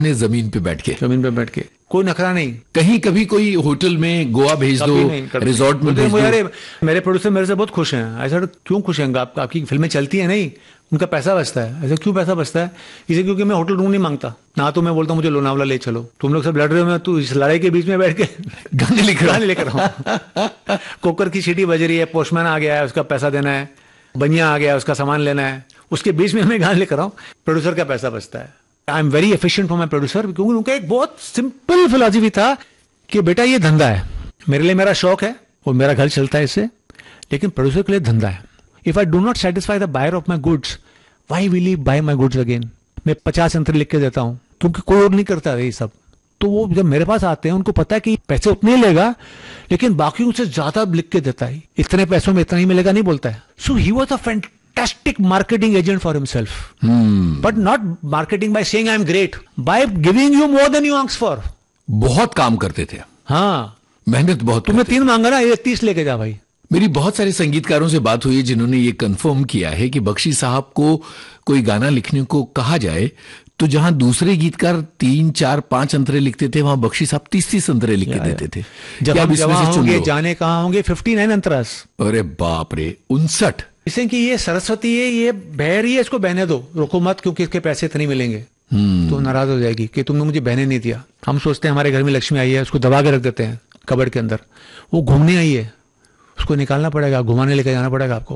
ने जमीन पे बैठ के कोई नखरा नहीं। कहीं कभी कोई होटल में गोवा भेज दो, रिजॉर्ट में भेज दो। मेरे प्रोड्यूसर मेरे से बहुत खुश हैं। ऐसा क्यों खुश हैं? आपकी फिल्में चलती है नहीं, उनका पैसा बचता है। ऐसा क्यों पैसा बचता है? इसे क्योंकि मैं होटल रूम नहीं मांगता ना, तो मैं बोलता हूँ मुझे लोनावला ले चलो, तुम लोग सब लड़ रहे हो, मैं तू इस लड़ाई के बीच में बैठ के गाने लेकर आऊँ। कुकर की सीटी बज रही है, पोस्टमैन आ गया है, उसका पैसा देना है, बनिया आ गया, उसका सामान लेना है, उसके बीच में मैं गाने लेकर आऊँ, प्रोड्यूसर का पैसा बचता है। I am very efficient for my producer, क्योंकि उनका एक बहुत सिंपल फिलॉसफी था कि बेटा ये धंधा है, मेरे लिए मेरा शौक है और मेरा घर चलता है इससे, लेकिन प्रोड्यूसर के लिए धंधा है। If I do not satisfy the buyer of my goods, why will he bye my goods again? मैं 50 अंतर लिख के देता हूँ, क्योंकि कोई और नहीं करता है ये सब। तो वो जब मेरे पास आते हैं, उनको पता है कि पैसे उतने ही लेगा, लेकिन बाकी उनसे ज्यादा लिख के देता है, इतने पैसों में इतना ही मिलेगा नहीं बोलता है। सो he was a fantastic marketing agent for himself, but not marketing by saying I am great, by giving you more than you asked for. बहुत काम करते थे। हाँ, मेहनत बहुत। तुमने 3 मांगा ना, ये 30 लेके जा भाई। मेरी बहुत सारे संगीतकारों से बात हुई है जिन्होंने ये कंफर्म किया है कि बख्शी साहब को कोई गाना लिखने को कहा जाए तो जहां दूसरे गीतकार 3, 4, 5 अंतरे लिखते थे, वहां बख्शी साहब 30 अंतरे लिख के देते थे। जब हम जवां होंगे जाने कहां होंगे 59 अंतरास। अरे बाप रे, 59। इसे कि ये सरस्वती है, ये बह रही है, इसको बहने दो, रोको मत, क्योंकि इसके पैसे इतने मिलेंगे। तो नाराज हो जाएगी कि तुमने मुझे बहने नहीं दिया। हम सोचते हैं हमारे घर में लक्ष्मी आई है, उसको दबा के रख देते हैं कबर्ड के अंदर, वो घूमने आई है, उसको निकालना पड़ेगा, घुमाने लेकर जाना पड़ेगा आपको।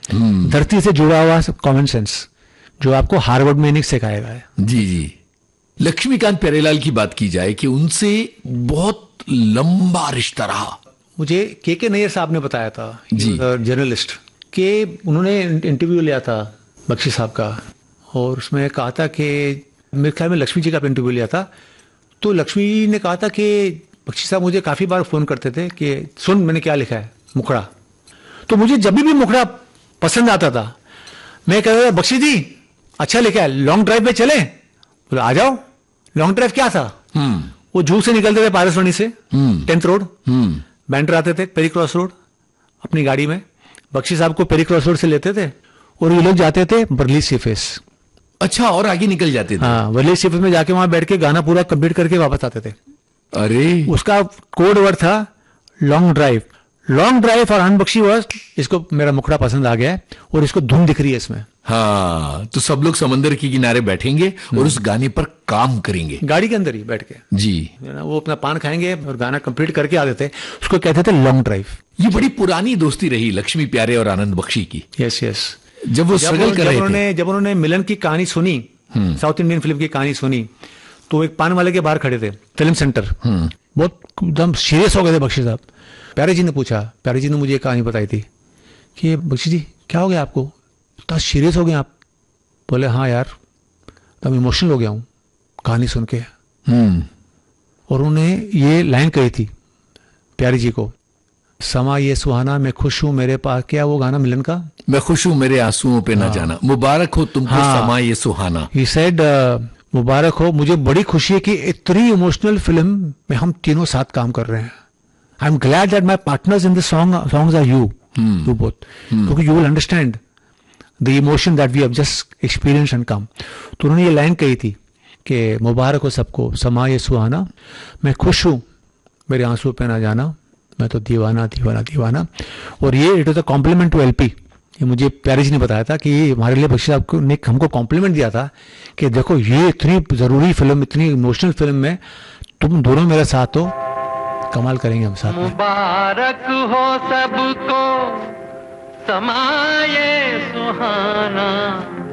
धरती से जुड़ा हुआ कॉमन सेंस जो आपको हार्वर्ड में नहीं सिखाएगा है। जी जी। लक्ष्मीकांत प्यारेलाल की बात की जाए कि उनसे बहुत लंबा रिश्ता रहा। मुझे के नैयर साहब ने बताया था, जर्नलिस्ट, कि उन्होंने इंटरव्यू लिया था बख्शी साहब का, और उसमें कहा था कि मेरे ख्याल में लक्ष्मी जी का इंटरव्यू लिया था, तो लक्ष्मी ने कहा था कि बख्शी साहब मुझे काफ़ी बार फ़ोन करते थे कि सुन मैंने क्या लिखा है, मुखड़ा। तो मुझे जब भी मुखड़ा पसंद आता था, मैं कहता था बख्शी जी अच्छा लिखा है, लॉन्ग ड्राइव पे चले? बोले आ जाओ। लॉन्ग ड्राइव क्या था? वो जू से निकलते थे, पारसवानी से 10th रोड, बैंड्रा आते थे, पेरी क्रॉस रोड अपनी गाड़ी में, बख्शी साहब को पेरी क्रॉस रोड से लेते थे और ये लोग जाते थे वर्ली सीफेस। अच्छा, और आगे निकल जाते थे? हाँ, वर्ली सीफेस में जाके वहां बैठ के गाना पूरा कंप्लीट करके वापस आते थे। अरे, उसका कोड वर्ड था लॉन्ग ड्राइव। लॉन्ग ड्राइव और अनबख्शी वर्ड, इसको मेरा मुखड़ा पसंद आ गया है और इसको धुन दिख रही है इसमें। हाँ, तो सब लोग समंदर के किनारे बैठेंगे और उस गाने पर काम करेंगे, गाड़ी के अंदर ही बैठ के। जी, वो अपना पान खाएंगे और गाना कंप्लीट करके आ देते, उसको कहते थे लॉन्ग ड्राइव। ये बड़ी पुरानी दोस्ती रही लक्ष्मी प्यारे और आनंद बख्शी की। Yes yes. जब वो स्ट्रगल कर रहे थे, जब उन्होंने मिलन की कहानी सुनी, साउथ इंडियन फिल्म की कहानी सुनी, तो एक पान वाले के बाहर खड़े थे, फिल्म सेंटर, बहुत एकदम सीरियस हो गए थे बख्शी साहब। प्यारे जी ने पूछा, प्यारे जी ने मुझे एक कहानी बताई थी कि बख्शी जी क्या हो गया आपको, तो सीरियस हो गए आप? बोले हाँ यार, तब इमोशनल हो गया हूँ कहानी सुन के। और उन्होंने ये लाइन कही थी प्यारी जी को, समा ये सुहाना, मैं खुश हूं मेरे पास, क्या वो गाना मिलन का, मैं खुश हूं मेरे आंसुओं पे ना जाना, मुबारक हो तुमको समा ये सुहाना। ही सेड मुबारक हो, मुझे बड़ी खुशी है कि इतनी इमोशनल फिल्म में हम तीनों साथ काम कर रहे हैं। I am glad that my partners in this songs are you both, क्योंकि you will understand the emotion that we have just experience and come. तो उन्होंने ये लाइन कही थी कि मुबारक हो सबको समा ये सुहाना, मैं खुश हूं मेरे आंसू पे ना जाना, मैं तो दीवाना दीवाना दीवाना। और ये it was a compliment two LP. ये मुझे प्यारे जी ने बताया था कि हमारे लिए बख्शी साहब ने हमको कॉम्प्लीमेंट दिया था कि देखो ये इतनी जरूरी फिल्म, इतनी इमोशनल फिल्म में तुम दोनों मेरे साथ हो, कमाल करेंगे हम साथ में। मुबारक हो सबको समाये सुहाना,